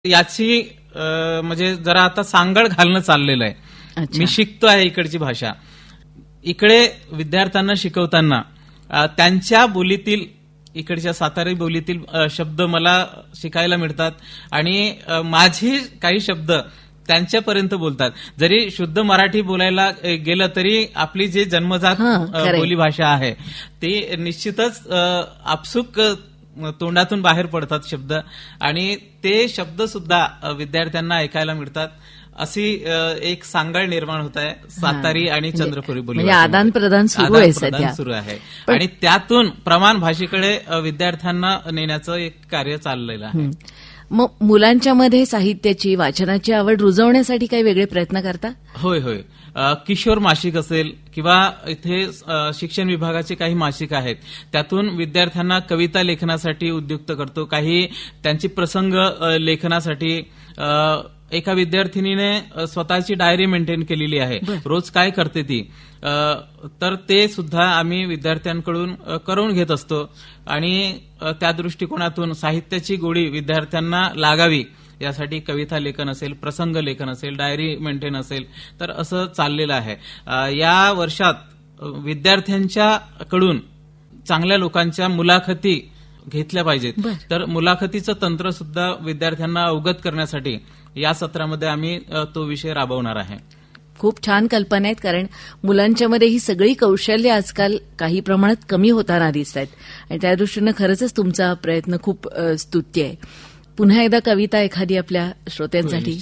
याची म्हणजे जरा आता सांगड घालणं चाललेलं आहे. मी शिकतो आहे इकडची भाषा. इकडे विद्यार्थ्यांना शिकवताना त्यांच्या बोलीतील, इकडच्या सातारी बोलीतील शब्द मला शिकायला मिळतात आणि माझे काही शब्द त्यांच्यापर्यंत बोलतात. जरी शुद्ध मराठी बोलायला गेलं तरी आपली जी जन्मजात बोली भाषा आहे ती निश्चितच आपसूक तोंडातून बाहेर पडतात शब्द, आणि ते शब्द सुद्धा विद्यार्थ्यांना ऐकायला मिळतात. अशी एक सांगड निर्माण होत आहे सातारी आणि चंद्रपुरी बोली, आदान प्रदान सुरू आहे आणि त्यातून प्रमाण भाषेकडे विद्यार्थ्यांना नेण्याचं एक कार्य चाललेलं आहे. मग मुलांच्या मध्ये साहित्याची, वाचनाची आवड रुजवण्यासाठी काही वेगळे प्रयत्न करता? होय होय. किशोर मासिक असेल किंवा इथे शिक्षण विभागाचे काही मासिक आहेत, त्यातून विद्यार्थ्यांना कविता लेखनासाठी उद्युक्त करतो. काही त्यांची प्रसंग लेखनासाठी एका विद्यार्थिनीने स्वतःची डायरी मेंटेन केलेली आहे, रोज काय करते ती, तर ते सुद्धा आम्ही विद्यार्थ्यांकडून करून घेत असतो. आणि त्या दृष्टिकोनातून साहित्याची गोडी विद्यार्थ्यांना लागावी यासाठी कविता लेखन असेल, प्रसंग लेखन असेल, डायरी मेंटेन असेल, तर असं चाललेलं आहे. या वर्षात विद्यार्थ्यांच्याकडून चांगल्या लोकांच्या मुलाखती घेतल्या पाहिजेत, तर मुलाखतीचं तंत्र सुद्धा विद्यार्थ्यांना अवगत करण्यासाठी या सत्रामध्ये आम्ही तो विषय राबवणार आहे. खूप छान कल्पना आहेत, कारण मुलांच्यामध्ये ही सगळी कौशल्य आजकाल काही प्रमाणात कमी होताना दिसत आहेत आणि त्या दृष्टीनं खरंच तुमचा प्रयत्न खूप स्तुत्य आहे. पुन्हा एकदा कविता एखादी आपल्या श्रोत्यांसाठी.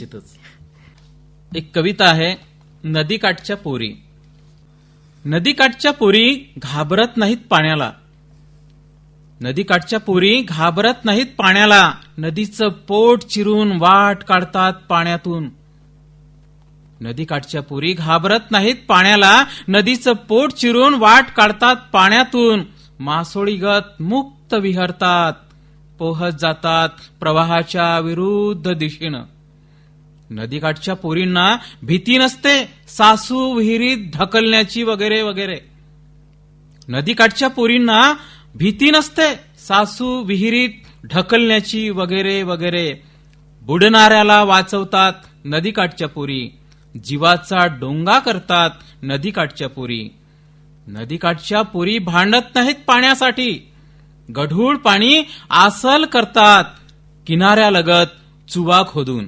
एक कविता आहे, नदीकाठच्या पोरी. नदीकाठच्या पोरी घाबरत नाहीत पाण्याला, नदीकाठच्या पोरी घाबरत नाहीत पाण्याला, नदीचं पोट चिरून वाट काढतात पाण्यातून. नदीकाठच्या पोरी घाबरत नाहीत पाण्याला, नदीचं पोट चिरून वाट काढतात पाण्यातून. मासोळीगत मुक्त विहरतात, पोहत जातात प्रवाहाच्या विरुद्ध दिशेनं. नदीकाठच्या पोरींना भीती नसते सासू विहिरीत ढकलण्याची वगैरे वगैरे. नदीकाठच्या पोरींना भीती नसते सासू विहिरीत ढकलण्याची वगैरे वगैरे. बुडणाऱ्याला वाचवतात नदीकाठच्या पोरी, जीवाचा डोंगा करतात नदीकाठच्या पोरी. नदीकाठच्या पोरी भांडत नाहीत पाण्यासाठी, गढूळ पाणी आसल करतात किनाऱ्यालगत चुवा खोदून.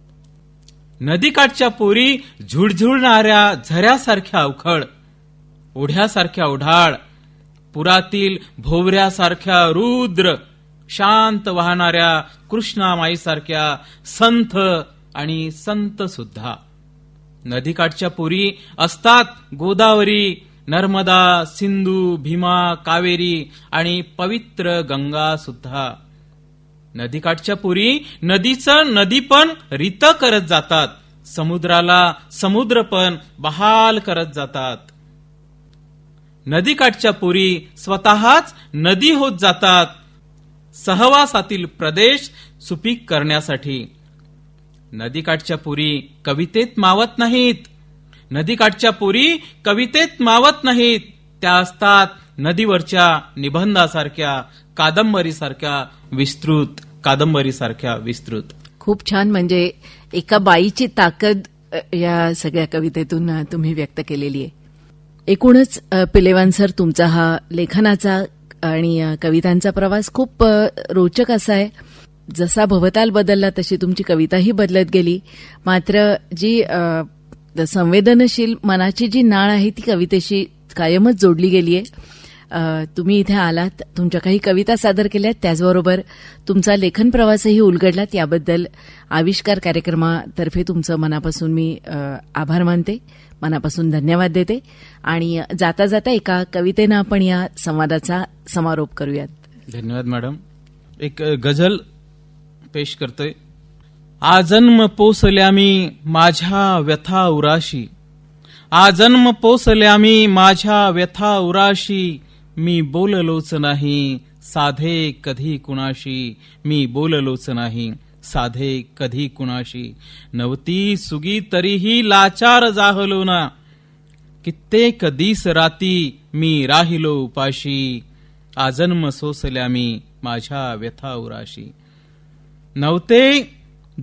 नदीकाठच्या पोरी झुळझुळणाऱ्या झऱ्यासारख्या अवखळ, ओढ्यासारख्या ओढाळ, पुरातील भोवऱ्यासारख्या रुद्र, शांत वाहणाऱ्या कृष्णामाईसारख्या संथ आणि संत सुद्धा. नदीकाठच्या पोरी असतात गोदावरी, नर्मदा, सिंधू, भीमा, कावेरी आणि पवित्र गंगा सुद्धा. नदीकाठच्या पोरी नदीचं नदीपण रीत करत जातात, समुद्राला समुद्रपण बहाल करत जातात. नदीकाठच्या पोरी स्वतःच नदी होत जातात, सहवासातील प्रदेश सुपीक करण्यासाठी. नदीकाठच्या पोरी कवितेत मावत नाहीत, नदीकाठच्या पोरी कवितेत मावत नाहीत, त्या असतात नदीवरच्या निबंधासारख्या, कादंबरीसारख्या विस्तृत, कादंबरीसारख्या विस्तृत. खूप छान. म्हणजे एका बाईची ताकद या सगळ्या कवितेतून तुम्ही व्यक्त केलेली आहे. एकूणच पिलेवान सर, तुमचा हा लेखनाचा आणि कवितांचा प्रवास खूप रोचक असा आहे. जसा भवताल बदलला तशी तुमची कविताही बदलत गेली, मात्र जी संवेदनशील मनाची जी नाळ आहे ती कवितेशी कायमच जोडली गेली आहे. तुम्ही इथे आलात, तुमच्या काही कविता सादर केल्यात, त्याचबरोबर तुमचा लेखन प्रवासही उलगडलात. याबद्दल आविष्कार कार्यक्रमातर्फे तुमचं मनापासून मी आभार मानते, मनापासून धन्यवाद देते. आणि जाता जाता एका कवितेनं आपण या संवादाचा समारोप करूयात. धन्यवाद मॅडम. एक गझल पेश करतोय. आजन्म पोसल्या मी माझ्या व्यथा उराशी, आजन्म पोसल्या मी माझ्या व्यथा उराशी. मी बोललोच नाही साधे कधी कुणाशी, मी बोललोच नाही साधे कधी कुणाशी. नवती सुगी तरीही लाचार जाहलो ना, कित्येक दिस राती मी राहिलो उपाशी. आजन्म सोसल्या मी माझ्या व्यथा उराशी. नव्हते